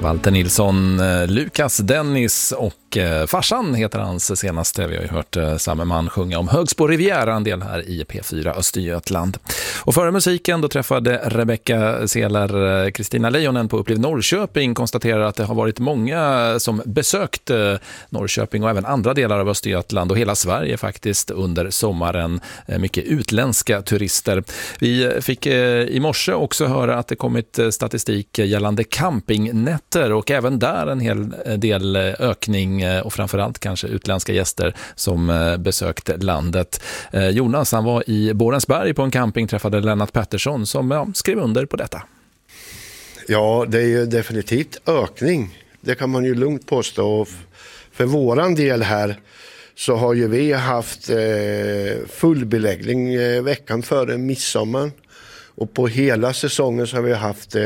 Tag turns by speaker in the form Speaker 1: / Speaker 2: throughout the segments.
Speaker 1: Walter Nilsson, Lukas Dennis och farsan heter hans senaste. Vi har ju hört samma man sjunga om Högsbo Riviera, en del här i P4 Östergötland. Och före musiken då träffade Rebecca Selar Kristina Leijonen på Upplev Norrköping, konstaterar att det har varit många som besökt Norrköping och även andra delar av Östergötland och hela Sverige faktiskt under sommaren. Mycket utländska turister. Vi fick i morse också höra att det kommit statistik gällande campingnätter och även där en hel del ökning och framförallt kanske utländska gäster som besökt landet. Jonas, han var i Borensberg på en camping, träffade Lennart Pettersson som skrev under på detta.
Speaker 2: Ja, det är ju definitivt ökning. Det kan man ju lugnt påstå. För våran del här så har ju vi haft full beläggning veckan före midsommar. Och på hela säsongen så har vi haft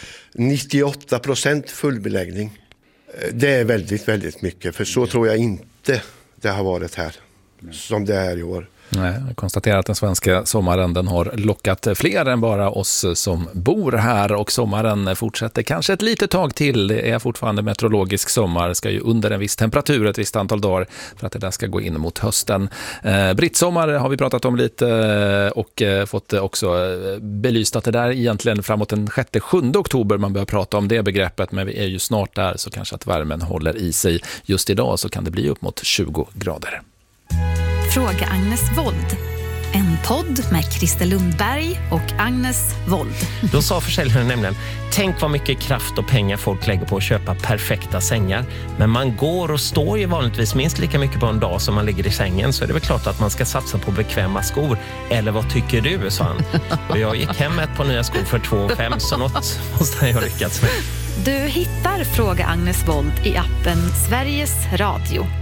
Speaker 2: 98% fullbeläggning. Det är väldigt, väldigt mycket. För så tror jag inte det har varit här som det är i år.
Speaker 1: Nej, jag konstaterar att den svenska sommaren den har lockat fler än bara oss som bor här, och sommaren fortsätter kanske ett litet tag till. Det är fortfarande meteorologisk sommar, ska ju under en viss temperatur ett visst antal dagar för att det där ska gå in mot hösten. Brittsommar har vi pratat om lite och fått också belyst att det där egentligen framåt den 6-7 oktober man börjar prata om det begreppet, men vi är ju snart där, så kanske att värmen håller i sig. Just idag så kan det bli upp mot 20 grader.
Speaker 3: Fråga Agnes Wold. En podd med Christer Lundberg och Agnes Wold.
Speaker 4: Då sa försäljaren nämligen: tänk vad mycket kraft och pengar folk lägger på att köpa perfekta sängar. Men man går och står ju vanligtvis minst lika mycket på en dag som man ligger i sängen. Så är det väl klart att man ska satsa på bekväma skor. Eller vad tycker du, sa han. Och jag gick hem med ett par nya skor för 2 500, så något måste jag lyckats med.
Speaker 3: Du hittar Fråga Agnes Wold i appen Sveriges Radio.